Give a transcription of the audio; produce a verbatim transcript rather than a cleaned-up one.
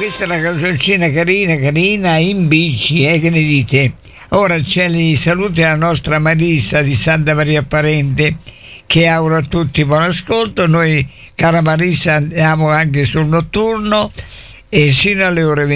questa è una canzoncina carina, carina, in bici, eh, che ne dite? Ora c'è i saluti alla nostra Marissa di Santa Maria Parente, che auguro a tutti buon ascolto. Noi, cara Marissa, andiamo anche sul notturno e sino alle ore venti.